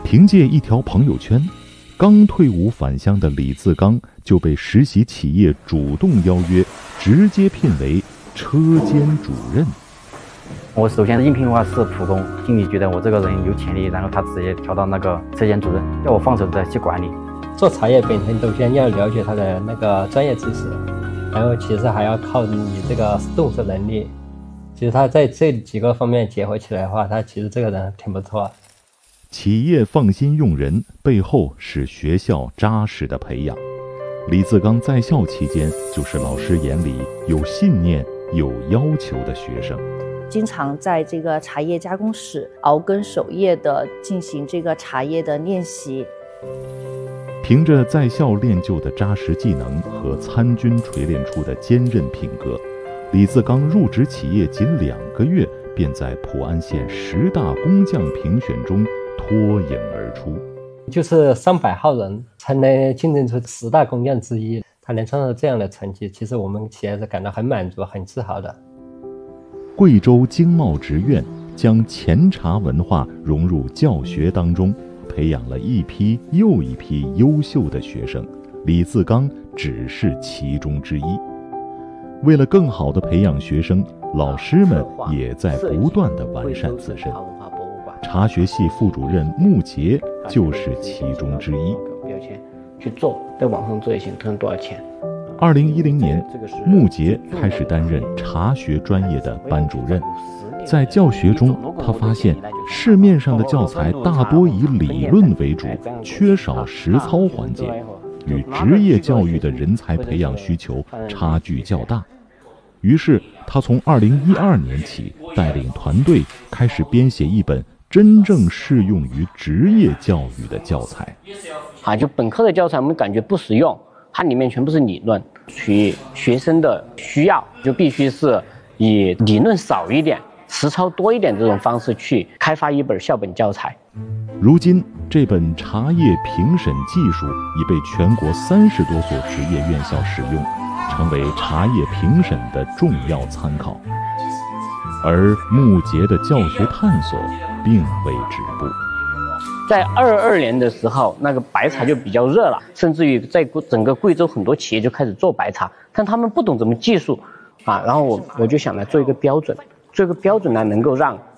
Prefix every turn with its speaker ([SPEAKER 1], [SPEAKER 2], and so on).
[SPEAKER 1] 凭借一条朋友圈，刚退伍返乡的李自刚就被实习企业主动邀约，直接聘为车间主任。
[SPEAKER 2] 我首先应聘的话是普工，经理觉得我这个人有潜力，然后他直接调到那个车间主任，要我放手的去管理。
[SPEAKER 3] 做茶叶本身首先要了解它的那个专业知识，然后其次还要靠你这个动手能力。其实他在这几个方面结合起来的话，他其实这个人挺不错。
[SPEAKER 1] 企业放心用人，背后是学校扎实的培养。李自刚在校期间，就是老师眼里有信念、有要求的学生。
[SPEAKER 4] 经常在这个茶叶加工室熬羹守夜的进行这个茶叶的练习。
[SPEAKER 1] 凭着在校练就的扎实技能和参军锤炼出的坚韧品格，李自刚入职企业仅2个月，便在普安县10大工匠评选中脱颖而出。
[SPEAKER 3] 就是300号人才能竞争出10大工匠之一，他能创造这样的成绩，其实我们企业是感到很满足、很自豪的。
[SPEAKER 1] 贵州经贸职院将前茶文化融入教学当中，培养了一批又一批优秀的学生，李自刚只是其中之一。为了更好地培养学生，老师们也在不断地完善自身。茶学系副主任穆杰就是其中之一。
[SPEAKER 5] 标签去做，在网上做也行，挣多少钱
[SPEAKER 1] ？2010年，穆杰开始担任茶学专业的班主任。在教学中，他发现市面上的教材大多以理论为主，缺少实操环节，与职业教育的人才培养需求差距较大。于是，他从2012年起带领团队开始编写一本真正适用于职业教育的教材。
[SPEAKER 5] 就本科的教材我们感觉不实用，它里面全部是理论，取学生的需要，就必须是以理论少一点、实操多一点这种方式去开发一本校本教材。
[SPEAKER 1] 如今，这本茶叶评审技术已被全国30多所职业院校使用，成为茶叶评审的重要参考。而穆杰的教学探索并未止步。
[SPEAKER 5] 在22年的时候，那个白茶就比较热了，甚至于在整个贵州很多企业就开始做白茶，但他们不懂怎么技术然后我就想来做一个标准，做一个标准呢，能够让